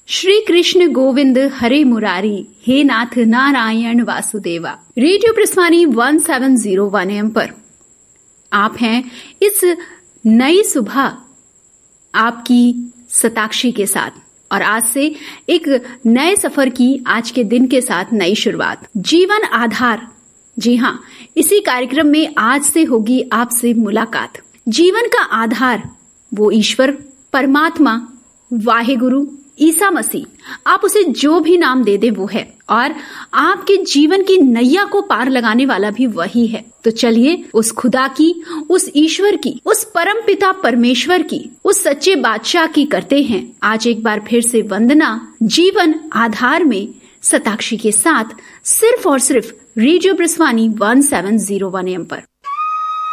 Shri Krishna Govind Hare Murari, hey Nath Narayan Vasudeva. Radio प्रस्वानी 1701 AM पर आप हैं इस नई सुबह आपकी सताक्षी के साथ, और आज से एक नए सफर की, आज के दिन के साथ नई शुरुआत। जीवन आधार, जी हाँ, इसी कार्यक्रम में आज से होगी आपसे मुलाकात। जीवन का आधार वो ईश्वर, परमात्मा, वाहेगुरु, ईसा मसीह, आप उसे जो भी नाम दे दे वो है, और आपके जीवन की नैया को पार लगाने वाला भी वही है। तो चलिए उस खुदा की, उस ईश्वर की, उस परम पिता परमेश्वर की, उस सच्चे बादशाह की करते हैं आज एक बार फिर से वंदना। जीवन आधार में सताक्षी के साथ सिर्फ और सिर्फ रेडियो प्रस्वानी 1701 AM पर।